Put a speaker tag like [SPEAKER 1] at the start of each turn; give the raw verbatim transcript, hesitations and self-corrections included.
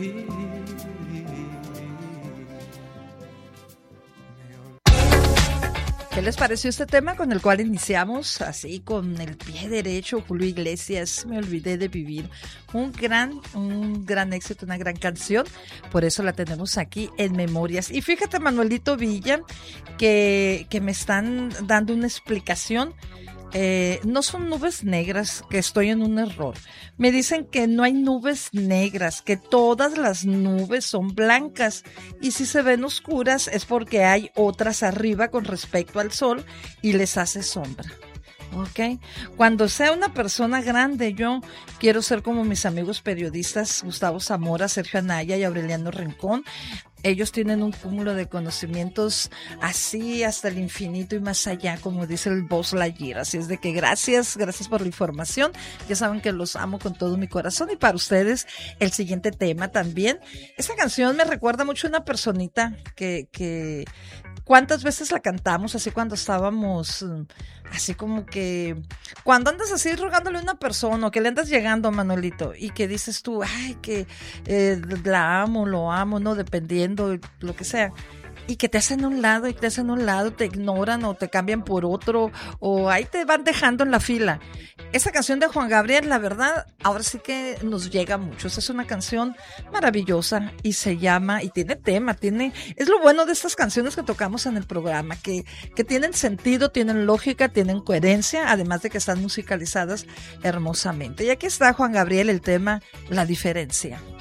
[SPEAKER 1] ¿Qué les pareció este tema con el cual iniciamos así con el pie derecho? Julio Iglesias, Me olvidé de vivir. Un gran, un gran éxito, una gran canción. Por eso la tenemos aquí en Memorias. Y fíjate, Manuelito Villa, que, que me están dando una explicación. Eh, no son nubes negras, que estoy en un error. Me dicen que no hay nubes negras, que todas las nubes son blancas y si se ven oscuras es porque hay otras arriba con respecto al sol y les hace sombra. ¿Ok? Cuando sea una persona grande, yo quiero ser como mis amigos periodistas Gustavo Zamora, Sergio Anaya y Aureliano Rincón. Ellos tienen un cúmulo de conocimientos así hasta el infinito y más allá, como dice el Buzz Lightyear. Así es de que gracias, gracias por la información. Ya saben que los amo con todo mi corazón. Y para ustedes, el siguiente tema también. Esta canción me recuerda mucho a una personita que, que ¿cuántas veces la cantamos así cuando estábamos, así como que, cuando andas así rogándole a una persona o que le andas llegando, Manuelito, y que dices tú, ay, que eh, la amo, lo amo, no, dependiendo, lo que sea, y que te hacen a un lado y te hacen a un lado, te ignoran o te cambian por otro, o ahí te van dejando en la fila. Esa canción de Juan Gabriel, la verdad, ahora sí que nos llega mucho. Es una canción maravillosa y se llama, y tiene tema, tiene, es lo bueno de estas canciones que tocamos en el programa, que, que tienen sentido, tienen lógica, tienen coherencia, además de que están musicalizadas hermosamente. Y aquí está Juan Gabriel, el tema La Diferencia.